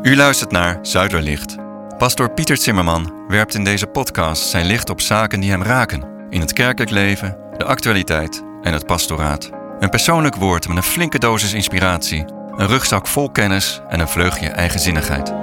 U luistert naar Zuiderlicht. Pastoor Pieter Zimmerman werpt in deze podcast zijn licht op zaken die hem raken. In het kerkelijk leven, de actualiteit en het pastoraat. Een persoonlijk woord met een flinke dosis inspiratie. Een rugzak vol kennis en een vleugje eigenzinnigheid.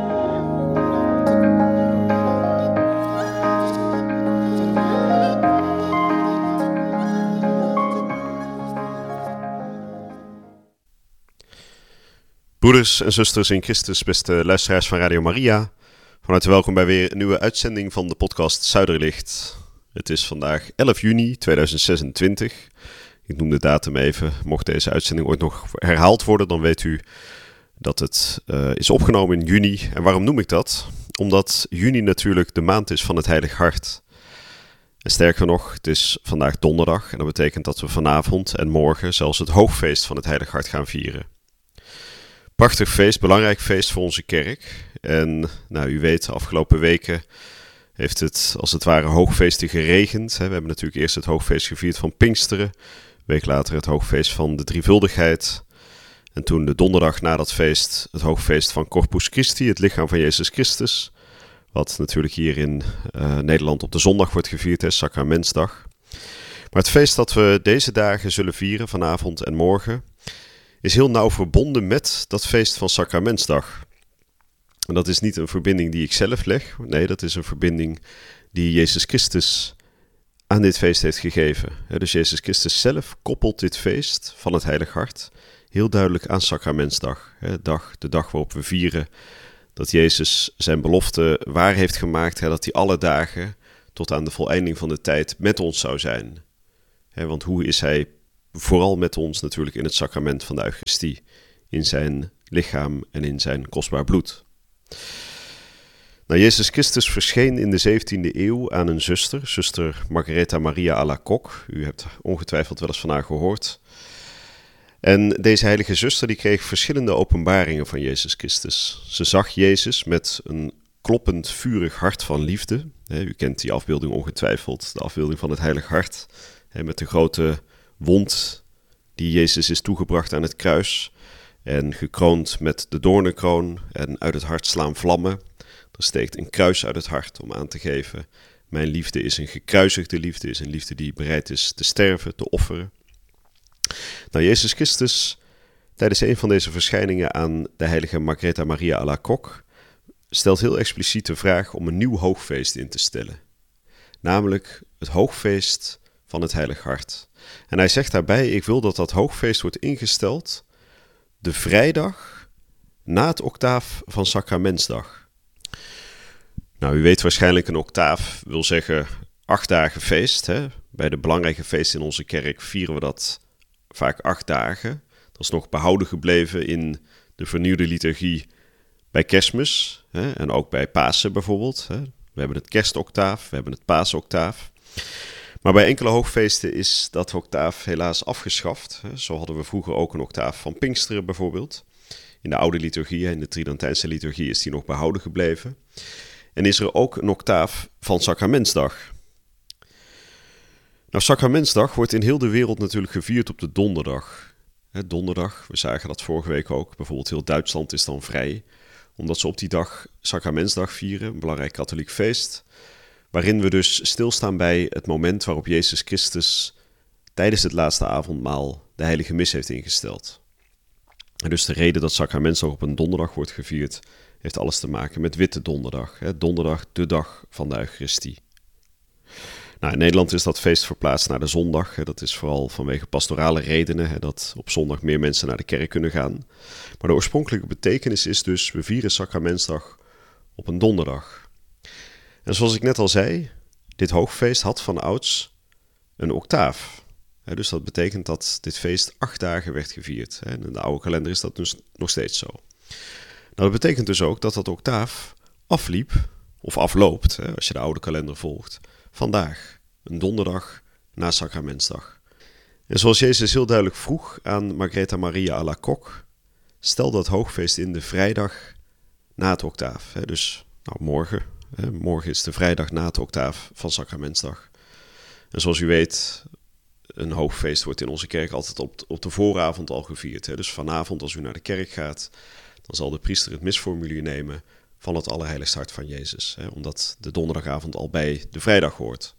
Broeders en zusters in Christus, beste luisteraars van Radio Maria. Van harte welkom bij weer een nieuwe uitzending van de podcast Zuiderlicht. Het is vandaag 11 juni 2026. Ik noem de datum even. Mocht deze uitzending ooit nog herhaald worden, dan weet u dat het is opgenomen in juni. En waarom noem ik dat? Omdat juni natuurlijk de maand is van het Heilig Hart. En sterker nog, het is vandaag donderdag en dat betekent dat we vanavond en morgen zelfs het hoogfeest van het Heilig Hart gaan vieren. Prachtig feest, belangrijk feest voor onze kerk. En u weet, de afgelopen weken heeft het als het ware hoogfeesten geregend. We hebben natuurlijk eerst het hoogfeest gevierd van Pinksteren. Een week later het hoogfeest van de Drievuldigheid. En toen de donderdag na dat feest het hoogfeest van Corpus Christi, het lichaam van Jezus Christus. Wat natuurlijk hier in Nederland op de zondag wordt gevierd, Sacramentsdag. Maar het feest dat we deze dagen zullen vieren, vanavond en morgen, is heel nauw verbonden met dat feest van Sacramentsdag. En dat is niet een verbinding die ik zelf leg. Nee, dat is een verbinding die Jezus Christus aan dit feest heeft gegeven. Dus Jezus Christus zelf koppelt dit feest van het Heilig Hart heel duidelijk aan Sacramentsdag. De dag waarop we vieren dat Jezus zijn belofte waar heeft gemaakt, dat hij alle dagen tot aan de voleinding van de tijd met ons zou zijn. Want hoe is hij vooral met ons natuurlijk in het sacrament van de Eucharistie, in zijn lichaam en in zijn kostbaar bloed. Jezus Christus verscheen in de 17e eeuw aan een zuster Margaretha Maria Alacoque. U hebt ongetwijfeld wel eens van haar gehoord. En deze heilige zuster die kreeg verschillende openbaringen van Jezus Christus. Ze zag Jezus met een kloppend, vurig hart van liefde. U kent die afbeelding ongetwijfeld, de afbeelding van het Heilig Hart, met de grote wond die Jezus is toegebracht aan het kruis en gekroond met de doornenkroon en uit het hart slaan vlammen. Er steekt een kruis uit het hart om aan te geven: mijn liefde is een gekruisigde liefde, is een liefde die bereid is te sterven, te offeren. Jezus Christus, tijdens een van deze verschijningen aan de heilige Margaretha Maria Alacoque, stelt heel expliciet de vraag om een nieuw hoogfeest in te stellen. Namelijk het hoogfeest van het Heilig Hart. En hij zegt daarbij: ik wil dat dat hoogfeest wordt ingesteld de vrijdag na het octaaf van Sacramentsdag. U weet waarschijnlijk, een octaaf wil zeggen 8 dagen feest. Bij de belangrijke feesten in onze kerk vieren we dat vaak 8 dagen. Dat is nog behouden gebleven in de vernieuwde liturgie bij Kerstmis en ook bij Pasen bijvoorbeeld. We hebben het kerstoctaaf, we hebben het paasoctaaf. Maar bij enkele hoogfeesten is dat octaaf helaas afgeschaft. Zo hadden we vroeger ook een octaaf van Pinksteren bijvoorbeeld. In de oude liturgie, in de Tridentijnse liturgie, is die nog behouden gebleven. En is er ook een octaaf van Sacramentsdag. Sacramentsdag wordt in heel de wereld natuurlijk gevierd op de donderdag. Donderdag, we zagen dat vorige week ook. Bijvoorbeeld heel Duitsland is dan vrij, omdat ze op die dag Sacramentsdag vieren, een belangrijk katholiek feest, waarin we dus stilstaan bij het moment waarop Jezus Christus tijdens het laatste avondmaal de heilige mis heeft ingesteld. En dus de reden dat Sacramentsdag op een donderdag wordt gevierd, heeft alles te maken met Witte Donderdag. Donderdag, de dag van de Eucharistie. In Nederland is dat feest verplaatst naar de zondag. Dat is vooral vanwege pastorale redenen, dat op zondag meer mensen naar de kerk kunnen gaan. Maar de oorspronkelijke betekenis is dus: we vieren Sacramentsdag op een donderdag. En zoals ik net al zei, dit hoogfeest had van ouds een octaaf. Dus dat betekent dat dit feest 8 dagen werd gevierd. In de oude kalender is dat dus nog steeds zo. Dat betekent dus ook dat dat octaaf afliep, of afloopt, als je de oude kalender volgt, vandaag, een donderdag na Sacramentsdag. En zoals Jezus heel duidelijk vroeg aan Margaretha Maria Alacoque, stel dat hoogfeest in de vrijdag na het octaaf. Dus morgen. Morgen is de vrijdag na het octaaf van Sacramentsdag. En zoals u weet, een hoogfeest wordt in onze kerk altijd op de vooravond al gevierd. Dus vanavond als u naar de kerk gaat, dan zal de priester het misformulier nemen van het Allerheiligste Hart van Jezus. Omdat de donderdagavond al bij de vrijdag hoort.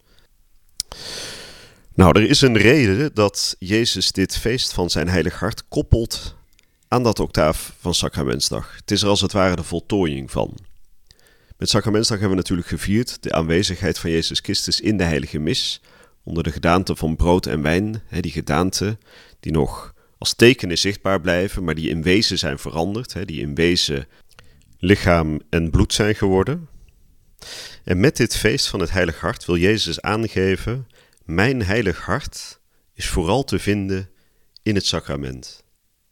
Nou, er is een reden dat Jezus dit feest van zijn heilig hart koppelt aan dat octaaf van Sacramentsdag. Het is er als het ware de voltooiing van. Met Sacramentsdag hebben we natuurlijk gevierd de aanwezigheid van Jezus Christus in de heilige mis, onder de gedaante van brood en wijn, die gedaante die nog als tekenen zichtbaar blijven, maar die in wezen zijn veranderd, die in wezen lichaam en bloed zijn geworden. En met dit feest van het heilig hart wil Jezus aangeven: mijn heilig hart is vooral te vinden in het sacrament.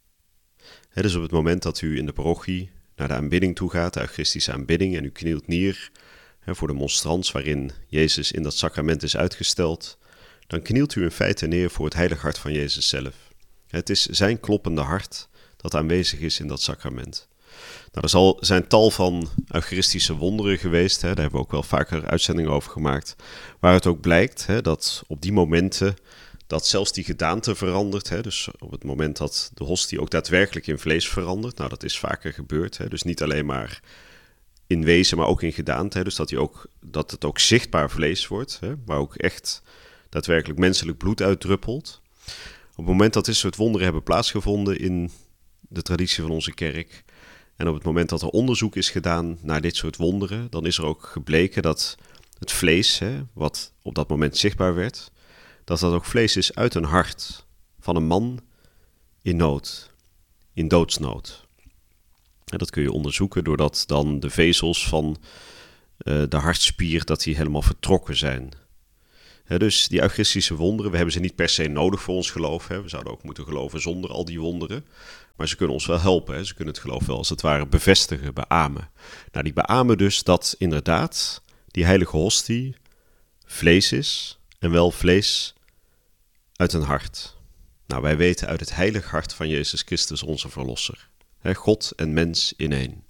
Dus op het moment dat u in de parochie naar de aanbidding toe gaat, de Eucharistische aanbidding, en u knielt neer voor de monstrans waarin Jezus in dat sacrament is uitgesteld, dan knielt u in feite neer voor het heilig hart van Jezus zelf. Het is zijn kloppende hart dat aanwezig is in dat sacrament. Nou, er zijn tal van Eucharistische wonderen geweest, daar hebben we ook wel vaker uitzendingen over gemaakt, waar het ook blijkt dat op die momenten dat zelfs die gedaante verandert. Dus op het moment dat de hostie ook daadwerkelijk in vlees verandert. Nou, dat is vaker gebeurd. Dus niet alleen maar in wezen, maar ook in gedaante. Dus dat het ook zichtbaar vlees wordt. Maar ook echt daadwerkelijk menselijk bloed uitdruppelt. Op het moment dat dit soort wonderen hebben plaatsgevonden in de traditie van onze kerk. En op het moment dat er onderzoek is gedaan naar dit soort wonderen. Dan is er ook gebleken dat het vlees, wat op dat moment zichtbaar werd, dat ook vlees is uit een hart van een man in nood, in doodsnood. En dat kun je onderzoeken doordat dan de vezels van de hartspier, dat die helemaal vertrokken zijn. Dus die Eucharistische wonderen, we hebben ze niet per se nodig voor ons geloof. We zouden ook moeten geloven zonder al die wonderen. Maar ze kunnen ons wel helpen. Ze kunnen het geloof wel als het ware bevestigen, beamen. Nou, die beamen dus dat inderdaad die heilige hostie vlees is en wel vlees uit een hart. Nou, wij weten uit het heilig hart van Jezus Christus onze verlosser. God en mens in één.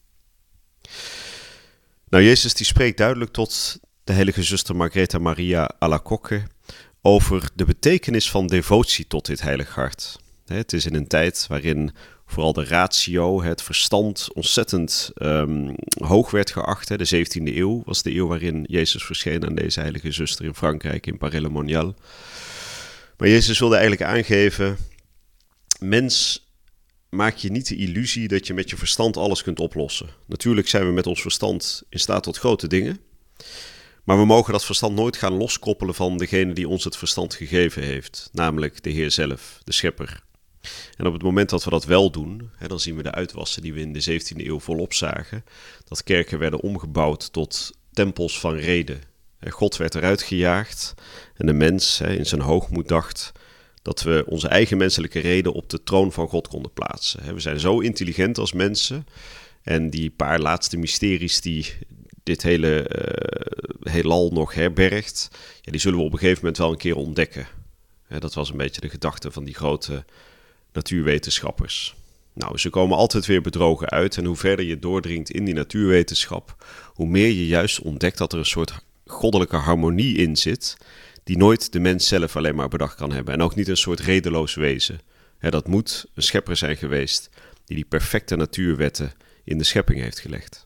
Nou, Jezus die spreekt duidelijk tot de heilige zuster Margaretha Maria Alacoque over de betekenis van devotie tot dit heilig hart. Het is in een tijd waarin vooral de ratio, het verstand, ontzettend hoog werd geacht. De 17e eeuw was de eeuw waarin Jezus verscheen aan deze heilige zuster in Frankrijk, in Paray-le-Monial. Maar Jezus wilde eigenlijk aangeven: mens, maak je niet de illusie dat je met je verstand alles kunt oplossen. Natuurlijk zijn we met ons verstand in staat tot grote dingen, maar we mogen dat verstand nooit gaan loskoppelen van degene die ons het verstand gegeven heeft, namelijk de Heer zelf, de Schepper. En op het moment dat we dat wel doen, dan zien we de uitwassen die we in de 17e eeuw volop zagen, dat kerken werden omgebouwd tot tempels van reden. God werd eruit gejaagd en de mens in zijn hoogmoed dacht dat we onze eigen menselijke reden op de troon van God konden plaatsen. We zijn zo intelligent als mensen en die paar laatste mysteries die dit hele heelal nog herbergt, die zullen we op een gegeven moment wel een keer ontdekken. Dat was een beetje de gedachte van die grote natuurwetenschappers. Nou, ze komen altijd weer bedrogen uit en hoe verder je doordringt in die natuurwetenschap, hoe meer je juist ontdekt dat er een soort goddelijke harmonie in zit, die nooit de mens zelf alleen maar bedacht kan hebben. En ook niet een soort redeloos wezen. Dat moet een schepper zijn geweest die perfecte natuurwetten in de schepping heeft gelegd.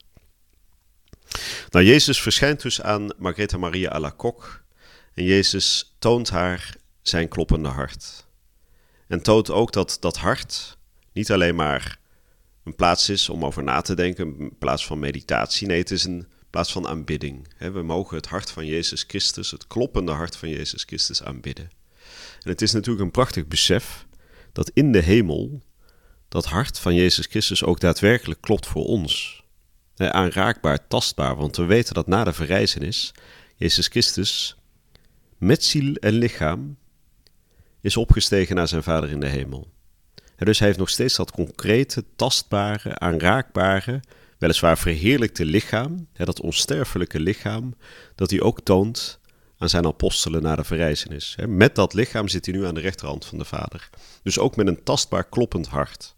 Nou, Jezus verschijnt dus aan Margaretha Maria Alacoque en Jezus toont haar zijn kloppende hart. En toont ook dat dat hart niet alleen maar een plaats is om over na te denken, een plaats van meditatie. Nee, het is een plaats van aanbidding. We mogen het hart van Jezus Christus, het kloppende hart van Jezus Christus aanbidden. En het is natuurlijk een prachtig besef dat in de hemel dat hart van Jezus Christus ook daadwerkelijk klopt voor ons. Aanraakbaar, tastbaar, want we weten dat na de verrijzenis Jezus Christus met ziel en lichaam is opgestegen naar zijn Vader in de hemel. Dus hij heeft nog steeds dat concrete, tastbare, aanraakbare, weliswaar verheerlijkte lichaam, dat onsterfelijke lichaam, dat hij ook toont aan zijn apostelen na de verrijzenis. Met dat lichaam zit hij nu aan de rechterhand van de Vader. Dus ook met een tastbaar kloppend hart.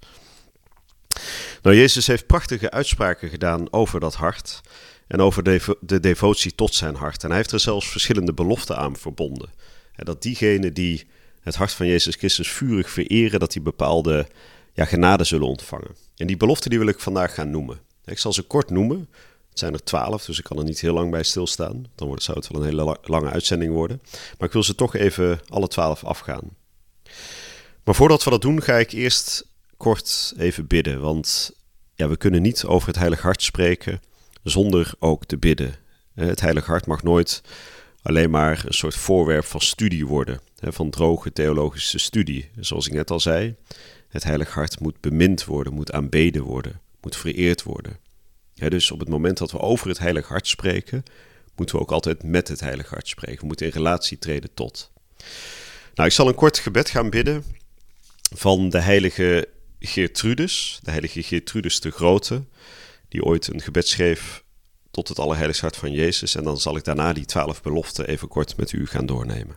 Nou, Jezus heeft prachtige uitspraken gedaan over dat hart en over de devotie tot zijn hart. En hij heeft er zelfs verschillende beloften aan verbonden. Dat diegenen die het hart van Jezus Christus vurig vereren, dat die bepaalde genade zullen ontvangen. En die beloften die wil ik vandaag gaan noemen. Ik zal ze kort noemen. Het zijn er 12, dus ik kan er niet heel lang bij stilstaan. Dan zou het wel een hele lange uitzending worden. Maar ik wil ze toch even alle 12 afgaan. Maar voordat we dat doen, ga ik eerst kort even bidden. Want we kunnen niet over het Heilig Hart spreken zonder ook te bidden. Het Heilig Hart mag nooit alleen maar een soort voorwerp van studie worden. Van droge theologische studie. Zoals ik net al zei, het Heilig Hart moet bemind worden, moet aanbeden worden, moet vereerd worden. Dus op het moment dat we over het Heilig Hart spreken, moeten we ook altijd met het Heilig Hart spreken. We moeten in relatie treden tot. Nou, ik zal een kort gebed gaan bidden van de heilige Geertrudis, de heilige Geertrudis de Grote, die ooit een gebed schreef tot het Allerheiligste Hart van Jezus. En dan zal ik daarna die 12 beloften even kort met u gaan doornemen.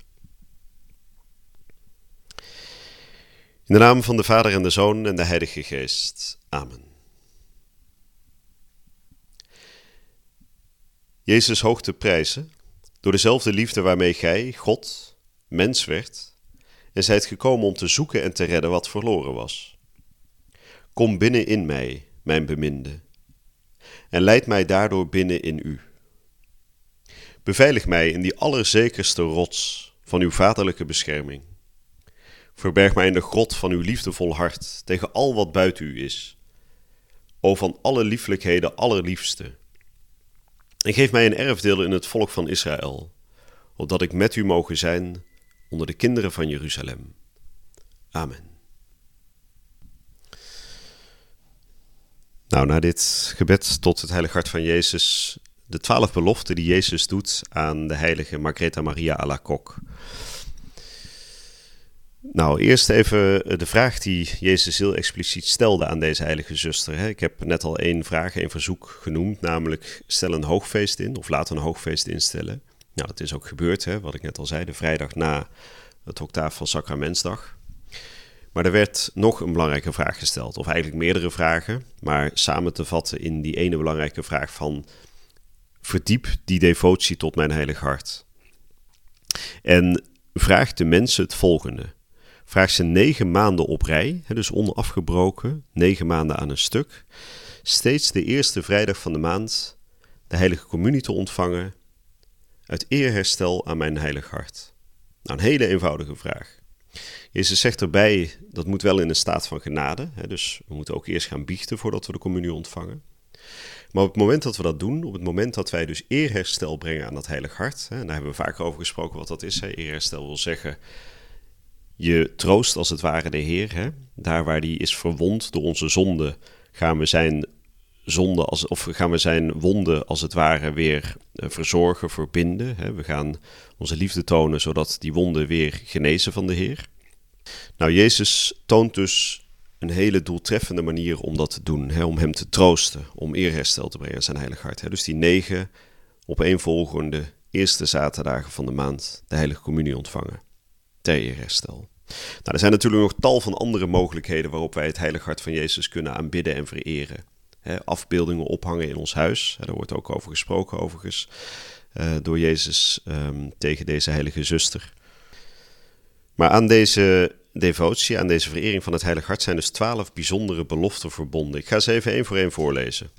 In de naam van de Vader en de Zoon en de Heilige Geest. Amen. Jezus hoog te prijzen, door dezelfde liefde waarmee gij, God, mens werd, en zijt gekomen om te zoeken en te redden wat verloren was. Kom binnen in mij, mijn beminde, en leid mij daardoor binnen in u. Beveilig mij in die allerzekerste rots van uw vaderlijke bescherming. Verberg mij in de grot van uw liefdevol hart tegen al wat buiten u is. O van alle lieflijkheden allerliefste. En geef mij een erfdeel in het volk van Israël, opdat ik met u mogen zijn onder de kinderen van Jeruzalem. Amen. Nou, na dit gebed tot het Heilig Hart van Jezus, de 12 beloften die Jezus doet aan de heilige Margaretha Maria Alacoque. Nou, eerst even de vraag die Jezus heel expliciet stelde aan deze heilige zuster. Ik heb net al één verzoek genoemd, namelijk stel een hoogfeest in of laat een hoogfeest instellen. Nou, dat is ook gebeurd, wat ik net al zei, de vrijdag na het octaaf van Sacramentsdag. Maar er werd nog een belangrijke vraag gesteld, of eigenlijk meerdere vragen, maar samen te vatten in die ene belangrijke vraag van verdiep die devotie tot mijn heilig hart. En vraag de mensen het volgende. Vraag ze 9 maanden op rij, dus onafgebroken, 9 maanden aan een stuk, steeds de eerste vrijdag van de maand de heilige communie te ontvangen uit eerherstel aan mijn heilig hart. Nou, een hele eenvoudige vraag. Jezus zegt erbij, dat moet wel in een staat van genade, dus we moeten ook eerst gaan biechten voordat we de communie ontvangen. Maar op het moment dat we dat doen, op het moment dat wij dus eerherstel brengen aan dat heilig hart, en daar hebben we vaker over gesproken wat dat is. Eerherstel wil zeggen, je troost als het ware de Heer. Daar waar die is verwond door onze zonde, gaan we zijn wonden als het ware weer verzorgen, verbinden. We gaan onze liefde tonen, zodat die wonden weer genezen van de Heer. Nou, Jezus toont dus een hele doeltreffende manier om dat te doen. Om hem te troosten, om eerherstel te brengen aan zijn heilig hart. Dus die 9 opeenvolgende eerste zaterdagen van de maand de heilige communie ontvangen. Ter eerherstel. Nou, er zijn natuurlijk nog tal van andere mogelijkheden waarop wij het heilig hart van Jezus kunnen aanbidden en vereren. Afbeeldingen ophangen in ons huis. Daar wordt ook over gesproken overigens door Jezus tegen deze heilige zuster. Maar aan deze devotie, aan deze verering van het heilig hart zijn dus 12 bijzondere beloften verbonden. Ik ga ze even één voor één voorlezen.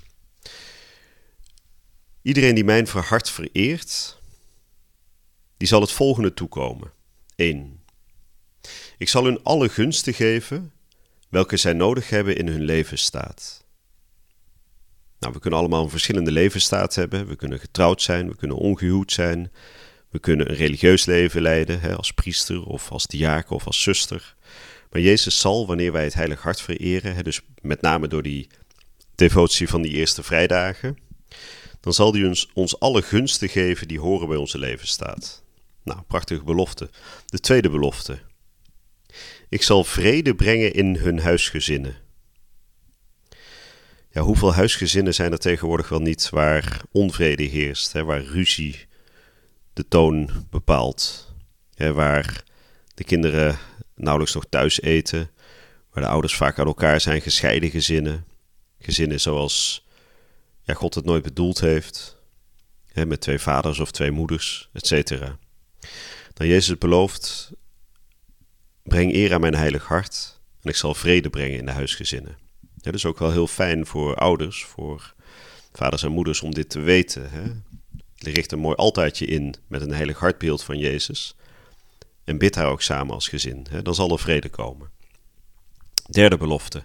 Iedereen die mijn hart vereert, die zal het volgende toekomen. 1. Ik zal hun alle gunsten geven welke zij nodig hebben in hun levensstaat. Nou, we kunnen allemaal een verschillende levensstaat hebben. We kunnen getrouwd zijn, we kunnen ongehuwd zijn. We kunnen een religieus leven leiden, als priester of als diaken of als zuster. Maar Jezus zal, wanneer wij het heilig hart vereren, dus met name door die devotie van die eerste vrijdagen, dan zal hij ons alle gunsten geven die horen bij onze levensstaat. Nou, prachtige belofte. De tweede belofte. Ik zal vrede brengen in hun huisgezinnen. Ja, hoeveel huisgezinnen zijn er tegenwoordig wel niet waar onvrede heerst, waar ruzie de toon bepaalt, waar de kinderen nauwelijks nog thuis eten, waar de ouders vaak aan elkaar zijn, gescheiden gezinnen, gezinnen zoals God het nooit bedoeld heeft, met 2 vaders of 2 moeders, etc. Dan Jezus belooft, breng eer aan mijn heilig hart, En ik zal vrede brengen in de huisgezinnen. Ja, dus ook wel heel fijn voor ouders, voor vaders en moeders om dit te weten. Hè? Richt een mooi altaartje in met een heilig hartbeeld van Jezus. En bid daar ook samen als gezin. Hè? Dan zal er vrede komen. Derde belofte.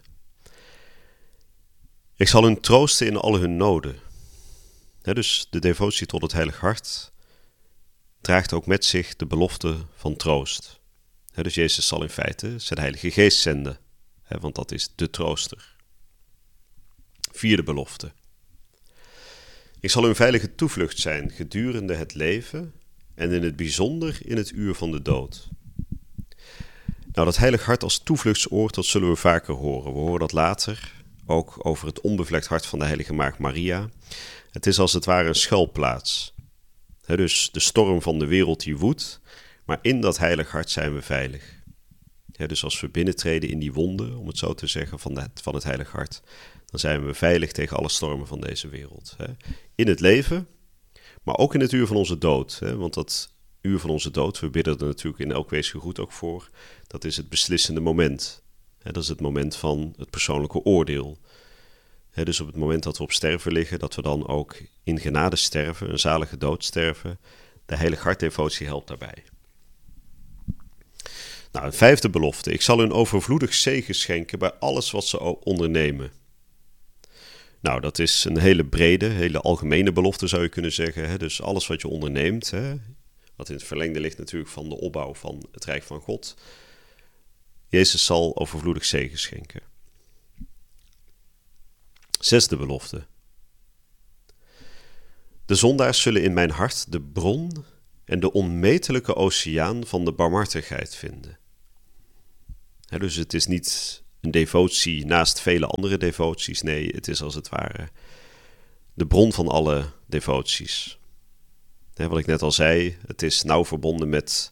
Ik zal hun troosten in al hun noden. Dus de devotie tot het heilig hart draagt ook met zich de belofte van troost. Dus Jezus zal in feite zijn Heilige Geest zenden, want dat is de trooster. Vierde belofte. Ik zal hun veilige toevlucht zijn gedurende het leven en in het bijzonder in het uur van de dood. Nou, dat heilig hart als toevluchtsoord, dat zullen we vaker horen. We horen dat later ook over het onbevlekt hart van de heilige maagd Maria. Het is als het ware een schuilplaats. Dus de storm van de wereld die woedt, maar in dat heilig hart zijn we veilig. Dus als we binnentreden in die wonden, om het zo te zeggen, van het heilig hart, dan zijn we veilig tegen alle stormen van deze wereld. In het leven, maar ook in het uur van onze dood. Want dat uur van onze dood, we bidden er natuurlijk in elk weesgeroet ook voor, dat is het beslissende moment. Dat is het moment van het persoonlijke oordeel. Dus op het moment dat we op sterven liggen, dat we dan ook in genade sterven, een zalige dood sterven. De heilig hartdevotie helpt daarbij. Nou, een vijfde belofte. Ik zal hun overvloedig zegen schenken bij alles wat ze ondernemen. Nou, dat is een hele brede, hele algemene belofte zou je kunnen zeggen. Dus alles wat je onderneemt, wat in het verlengde ligt natuurlijk van de opbouw van het Rijk van God. Jezus zal overvloedig zegen schenken. Zesde belofte. De zondaars zullen in mijn hart de bron en de onmetelijke oceaan van de barmhartigheid vinden. Dus het is niet een devotie naast vele andere devoties. Nee, het is als het ware de bron van alle devoties. Wat ik net al zei, het is nauw verbonden met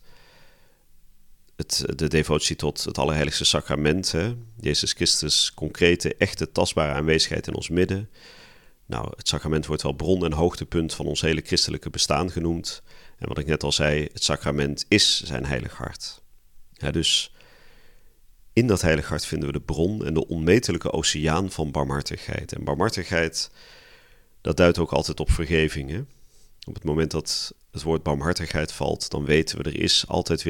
de devotie tot het Allerheiligste Sacrament. Jezus Christus, concrete, echte, tastbare aanwezigheid in ons midden. Nou, het sacrament wordt wel bron en hoogtepunt van ons hele christelijke bestaan genoemd. En wat ik net al zei, het sacrament is zijn heilig hart. Dus in dat heilig hart vinden we de bron en de onmetelijke oceaan van barmhartigheid. En barmhartigheid, dat duidt ook altijd op vergeving. Op het moment dat het woord barmhartigheid valt, dan weten we, er is altijd weer